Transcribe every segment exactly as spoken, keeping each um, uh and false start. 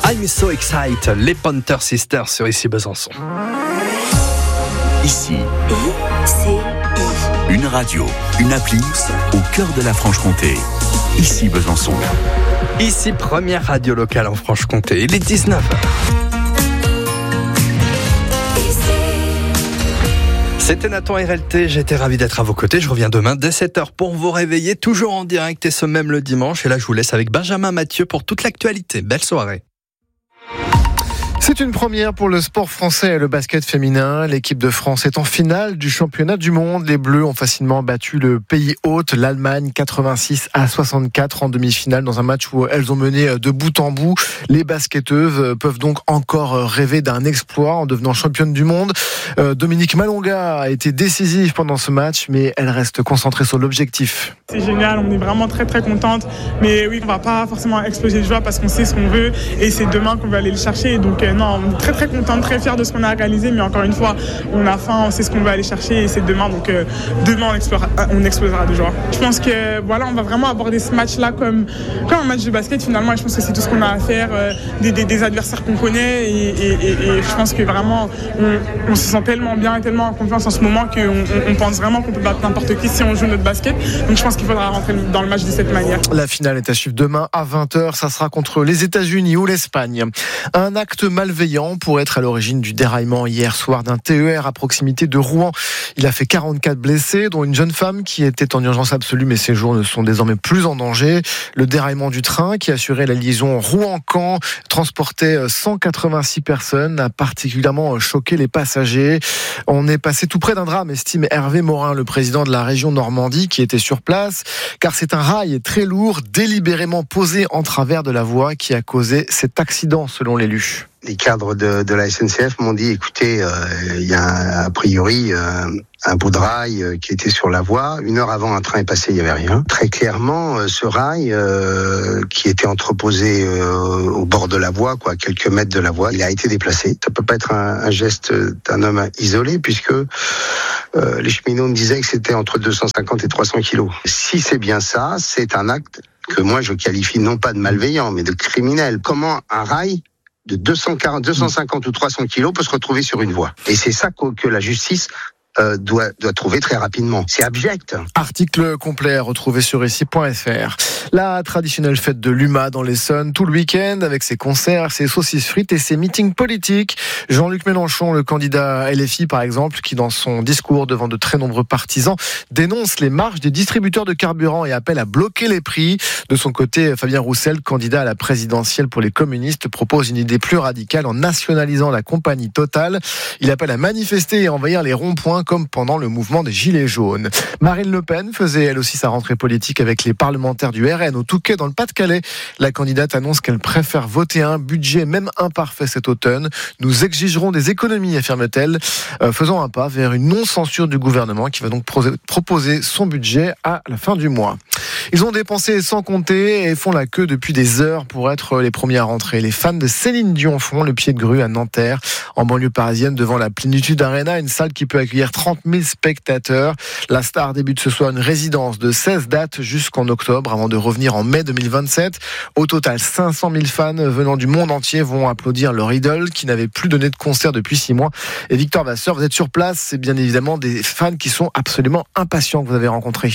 I'm so excited, les Pointer Sisters sur Ici Besançon. Ici, I C I. une radio, une appli au cœur de la Franche-Comté. Ici Besançon. Ici, première radio locale en Franche-Comté. Il est dix-neuf heures. C'était Nathan R L T, j'étais ravi d'être à vos côtés. Je reviens demain dès sept heures pour vous réveiller, toujours en direct et ce même le dimanche. Et là, je vous laisse avec Benjamin Mathieu pour toute l'actualité. Belle soirée. C'est une première pour le sport français et le basket féminin. L'équipe de France est en finale du championnat du monde. Les Bleus ont facilement battu le pays hôte, l'Allemagne, quatre-vingt-six à soixante-quatre en demi-finale dans un match où elles ont mené de bout en bout. Les basketteuses peuvent donc encore rêver d'un exploit en devenant championne du monde. Dominique Malonga a été décisive pendant ce match, mais elle reste concentrée sur l'objectif. C'est génial, on est vraiment très très contente. Mais oui, on va pas forcément exploser de joie parce qu'on sait ce qu'on veut et c'est demain qu'on va aller le chercher. Donc non, on est très très contente, très fiers de ce qu'on a réalisé, mais encore une fois, on a faim, on sait ce qu'on va aller chercher et c'est demain, donc euh, demain on explosera, on explosera de joie. Je pense que voilà, on va vraiment aborder ce match-là comme, comme un match de basket finalement, et je pense que c'est tout ce qu'on a à faire, euh, des, des, des adversaires qu'on connaît et, et, et, et je pense que vraiment on, on se sent tellement bien et tellement en confiance en ce moment qu'on on, on pense vraiment qu'on peut battre n'importe qui si on joue notre basket, donc je pense qu'il faudra rentrer dans le match de cette manière. La finale est à suivre demain à vingt heures, ça sera contre les États-Unis ou l'Espagne. Un acte malveillant pourrait être à l'origine du déraillement hier soir d'un T E R à proximité de Rouen. Il a fait quarante-quatre blessés, dont une jeune femme qui était en urgence absolue, mais ses jours ne sont désormais plus en danger. Le déraillement du train qui assurait la liaison Rouen-Caen transportait cent quatre-vingt-six personnes, a particulièrement choqué les passagers. On est passé tout près d'un drame, estime Hervé Morin, le président de la région Normandie, qui était sur place, car c'est un rail très lourd, délibérément posé en travers de la voie qui a causé cet accident, selon l'élu. Les cadres de, de la S N C F m'ont dit, écoutez, il euh, y a a priori euh, un bout de rail euh, qui était sur la voie. Une heure avant, un train est passé, il n'y avait rien. Très clairement, euh, ce rail euh, qui était entreposé euh, au bord de la voie, quoi, à quelques mètres de la voie, il a été déplacé. Ça peut pas être un, un geste d'un homme isolé, puisque euh, les cheminots me disaient que c'était entre deux cent cinquante et trois cents kilos. Si c'est bien ça, c'est un acte que moi je qualifie non pas de malveillant, mais de criminel. Comment un rail de deux cent quarante, deux cent cinquante ou trois cents kilos peut se retrouver sur une voie. Et c'est ça que, que la justice euh, doit, doit trouver très rapidement. C'est abject. Article complet à retrouver sur ici point f r. La traditionnelle fête de l'U M A dans l'Essonne, tout le week-end, avec ses concerts, ses saucisses frites et ses meetings politiques. Jean-Luc Mélenchon, le candidat L F I par exemple, qui dans son discours devant de très nombreux partisans, dénonce les marges des distributeurs de carburant et appelle à bloquer les prix. De son côté, Fabien Roussel, candidat à la présidentielle pour les communistes, propose une idée plus radicale en nationalisant la compagnie Total. Il appelle à manifester et à envahir les ronds-points comme pendant le mouvement des Gilets jaunes. Marine Le Pen faisait elle aussi sa rentrée politique avec les parlementaires du R N au Touquet dans le Pas-de-Calais. La candidate annonce qu'elle préfère voter un budget même imparfait cet automne. Nous exigerons des économies, affirme-t-elle, euh, faisant un pas vers une non-censure du gouvernement qui va donc pro- proposer son budget à la fin du mois. Ils ont dépensé sans compter et font la queue depuis des heures pour être les premiers à rentrer. Les fans de Céline Dion font le pied de grue à Nanterre, en banlieue parisienne, devant la Plénitude Arena, une salle qui peut accueillir trente mille spectateurs. La star débute ce soir une résidence de seize dates jusqu'en octobre, avant de revenir en mai deux mille vingt-sept. Au total, cinq cent mille fans venant du monde entier vont applaudir leur idole, qui n'avait plus donné de concert depuis six mois. Et Victor Vasseur, vous êtes sur place, c'est bien évidemment des fans qui sont absolument impatients que vous avez rencontrés.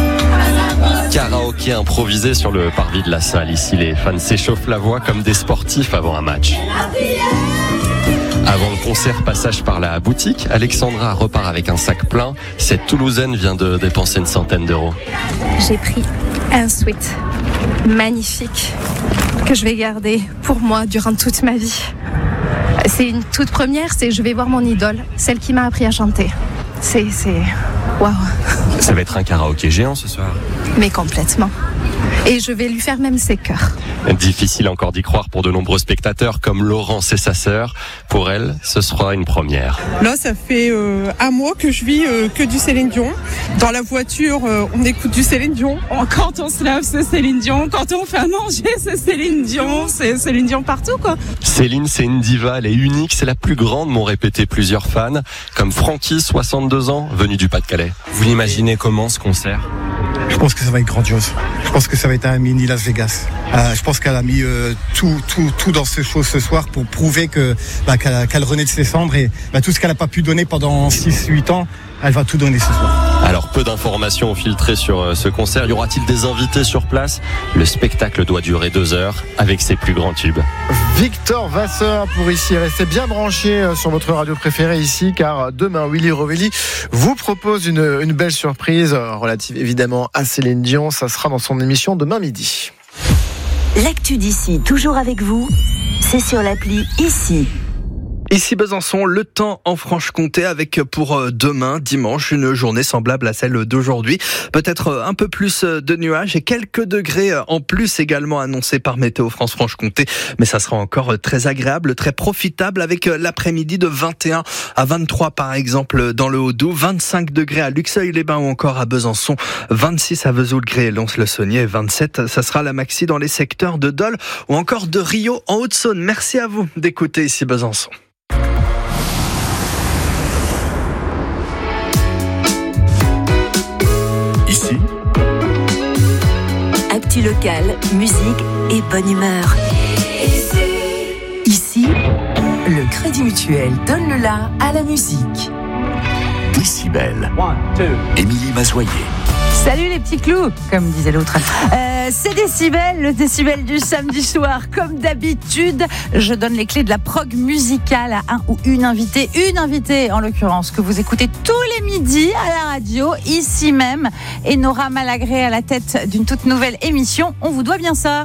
Karaoké improvisé sur le parvis de la salle. Ici, les fans s'échauffent la voix comme des sportifs avant un match. Avant le concert, passage par la boutique. Alexandra repart avec un sac plein. Cette Toulousaine vient de dépenser une centaine d'euros. J'ai pris un sweat magnifique que je vais garder pour moi durant toute ma vie. C'est une toute première, c'est je vais voir mon idole, celle qui m'a appris à chanter. C'est... c'est... waouh. Ça va être un karaoké géant ce soir. Mais complètement. Et je vais lui faire même ses chœurs. Difficile encore d'y croire pour de nombreux spectateurs comme Laurence et sa sœur. Pour elle, ce sera une première. Là, ça fait euh, un mois que je vis euh, que du Céline Dion. Dans la voiture, euh, on écoute du Céline Dion. Quand on se lave, c'est Céline Dion. Quand on fait à manger, c'est Céline Dion. C'est Céline Dion partout, quoi. Céline, c'est une diva, elle est unique, c'est la plus grande, m'ont répété plusieurs fans. Comme Francky, soixante-deux ans, venu du Pas-de-Calais. Vous l'imaginez comment ce concert ? Je pense que ça va être grandiose. Je pense que ça va être un mini Las Vegas. Euh, je pense qu'elle a mis euh, tout, tout, tout dans ce show ce soir pour prouver que, bah, qu'elle, a, qu'elle renaît de ses cendres et bah, tout ce qu'elle n'a pas pu donner pendant six huit ans, elle va tout donner ce soir. Alors, peu d'informations filtrées sur ce concert. Y aura-t-il des invités sur place ? Le spectacle doit durer deux heures avec ses plus grands tubes. Victor Vasseur pour ici. Restez bien branchés sur votre radio préférée ici, car demain, Willy Rovelli vous propose une, une belle surprise relative évidemment à Céline Dion. Ça sera dans son émission demain midi. L'actu d'ici, toujours avec vous, c'est sur l'appli Ici. Ici Besançon, le temps en Franche-Comté avec pour demain, dimanche, une journée semblable à celle d'aujourd'hui. Peut-être un peu plus de nuages et quelques degrés en plus également annoncés par Météo France Franche-Comté. Mais ça sera encore très agréable, très profitable avec l'après-midi de vingt et un à vingt-trois par exemple dans le Haut-Doubs, vingt-cinq degrés à Luxeuil-les-Bains ou encore à Besançon, vingt-six à Vesoul-Grès et Lons-le-Saunier et vingt-sept, ça sera la maxi dans les secteurs de Dole ou encore de Rio en Haute-Saône. Merci à vous d'écouter Ici Besançon. Ici, Actu locale, musique et bonne humeur. Ici, le Crédit Mutuel donne le la à la musique. Décibel. Émilie Mazoyer. Salut les petits clous, comme disait l'autre. Euh, c'est Décibel, le Décibel du samedi soir. Comme d'habitude, je donne les clés de la prog musicale à un ou une invitée. Une invitée, en l'occurrence, que vous écoutez tous les midis à la radio, ici même. Et Nora Malagré à la tête d'une toute nouvelle émission. On vous doit bien ça.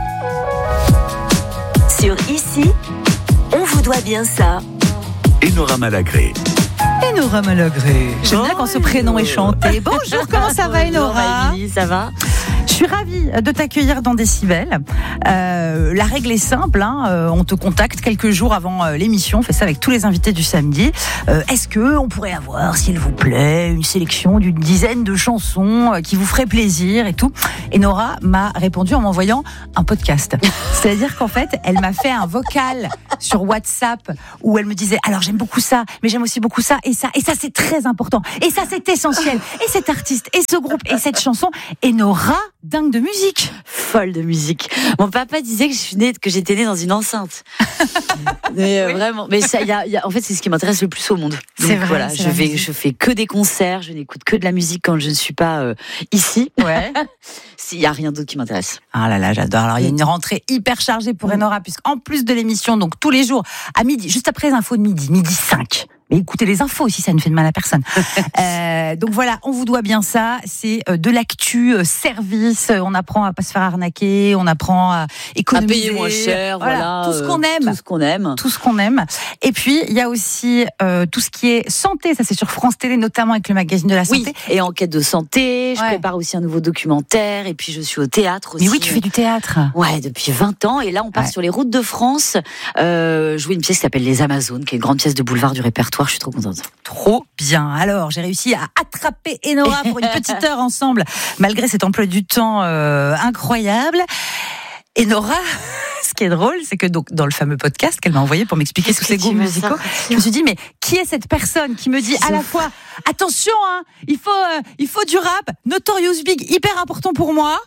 Sur Ici, on vous doit bien ça. Et Nora Malagré. Enora Malagré. J'aime bien quand ce prénom est chanté. Bonjour, comment ça va Enora ? Émilie, ça va ? Je suis ravie de t'accueillir dans Décibel. Euh, la règle est simple, hein, euh, on te contacte quelques jours avant euh, l'émission, on fait ça avec tous les invités du samedi. Euh, est-ce que on pourrait avoir, s'il vous plaît, une sélection d'une dizaine de chansons euh, qui vous ferait plaisir et tout ? Et Nora m'a répondu en m'envoyant un podcast. C'est-à-dire qu'en fait, elle m'a fait un vocal sur WhatsApp où elle me disait alors j'aime beaucoup ça, mais j'aime aussi beaucoup ça et ça et ça c'est très important et ça c'est essentiel et cet artiste et ce groupe et cette chanson. Et Nora, dingue de musique, folle de musique. Mon papa disait que je suis née, que j'étais née dans une enceinte. Mais euh, oui. Vraiment, mais ça, y a, y a, en fait, c'est ce qui m'intéresse le plus au monde. Donc, c'est vrai. Voilà, c'est je vais, je fais que des concerts, je n'écoute que de la musique quand je ne suis pas euh, ici. Ouais. Il y a rien d'autre qui m'intéresse. Ah là là, j'adore. Alors il y a une rentrée hyper chargée pour Enora, puisqu'en plus de l'émission, donc tous les jours à midi, juste après les infos de midi, midi cinq. Mais écoutez les infos aussi, ça ne fait de mal à personne. euh, donc voilà, on vous doit bien ça. C'est de l'actu euh, service. On apprend à pas se faire arnaquer, on apprend à économiser, à payer moins cher, voilà, voilà tout ce qu'on aime, tout ce qu'on aime, tout ce qu'on aime. Et puis il y a aussi euh, tout ce qui est santé. Ça c'est sur France Télé, notamment avec le magazine de la santé. Oui, et enquête de santé. Je ouais. prépare aussi un nouveau documentaire. Et puis je suis au théâtre aussi. Mais oui, tu fais du théâtre. Ouais, depuis vingt ans. Et là, on part ouais. sur les routes de France. Euh, jouer une pièce qui s'appelle Les Amazones, qui est une grande pièce de boulevard du répertoire. Je suis trop contente. Trop bien. Alors, j'ai réussi à attraper Enora pour une petite heure ensemble, malgré cet emploi du temps euh, incroyable. Enora, ce qui est drôle, c'est que donc, dans le fameux podcast qu'elle m'a envoyé pour m'expliquer tous ses goûts musicaux, je me suis dit, mais qui est cette personne qui me dit à la fois, attention, hein, il faut, euh, il faut du rap, Notorious Big, hyper important pour moi.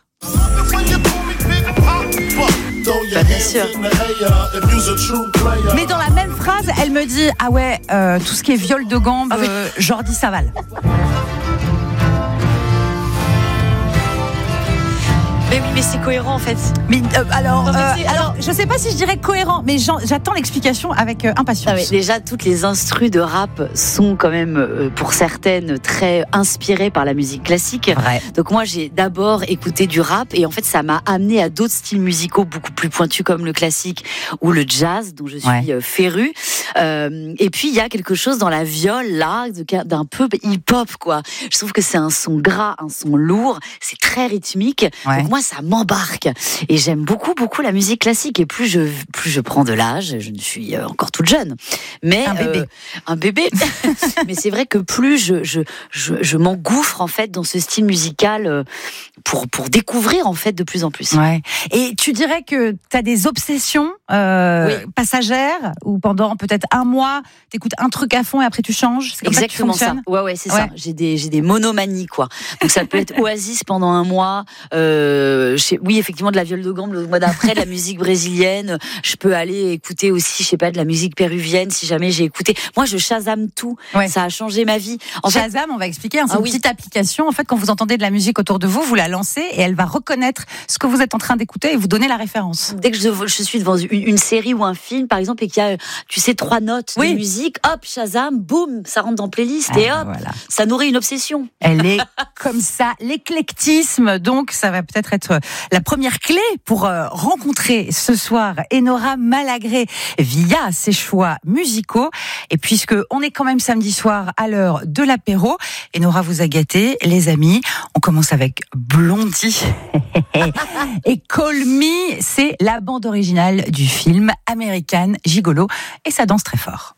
Bah, bien sûr. Mais dans la même phrase, elle me dit ah ouais, euh, tout ce qui est viol de gambe, ah oui. euh, Jordi Saval. Mais oui, mais c'est cohérent en fait. Mais euh, alors, non, mais euh, alors, alors, je sais pas si je dirais cohérent, mais j'attends l'explication avec euh, impatience. Ah ouais, déjà, toutes les instrus de rap sont quand même, euh, pour certaines, très inspirées par la musique classique. Vrai. Donc moi, j'ai d'abord écouté du rap et en fait, ça m'a amené à d'autres styles musicaux beaucoup plus pointus comme le classique ou le jazz, dont je suis ouais. euh, férue. Euh, et puis il y a quelque chose dans la viole là, d'un peu hip-hop quoi. Je trouve que c'est un son gras, un son lourd, c'est très rythmique. Ouais. Donc moi, ça m'embarque et j'aime beaucoup beaucoup la musique classique et plus je plus je prends de l'âge, je ne suis encore toute jeune, mais un bébé, euh, un bébé. Mais c'est vrai que plus je je je, je m'engouffre en fait dans ce style musical pour pour découvrir en fait de plus en plus. Ouais. Et tu dirais que tu as des obsessions euh, Oui. passagère, ou pendant peut-être un mois, t'écoutes un truc à fond et après tu changes. C'est comme Exactement ça. Que tu ça. fonctionnes Ouais, ouais, c'est Ouais. ça. J'ai des, j'ai des monomanies, quoi. Donc ça peut être Oasis pendant un mois. Euh, chez- oui, effectivement, de la viole de gambe le mois d'après, de la musique brésilienne. Je peux aller écouter aussi, je sais pas, de la musique péruvienne si jamais j'ai écouté. Moi, je Shazam tout. Ouais. Ça a changé ma vie. En fait, Shazam, on va expliquer, hein, c'est Ah une oui. petite application. En fait, quand vous entendez de la musique autour de vous, vous la lancez et elle va reconnaître ce que vous êtes en train d'écouter et vous donner la référence. dès que je, je suis devant une, une série ou un film, par exemple, et qu'il y a, tu sais, trois notes Oui. de musique, hop, Shazam, boum, ça rentre dans playlist Ah, et hop, voilà. ça nourrit une obsession. Elle est comme ça, l'éclectisme. Donc, ça va peut-être être la première clé pour euh, rencontrer ce soir Enora Malagré via ses choix musicaux. Et puisque on est quand même samedi soir à l'heure de l'apéro, Enora vous a gâté, les amis. On commence avec Blondie. Et Call Me, c'est la bande originale du film American Gigolo. Et ça danse très fort.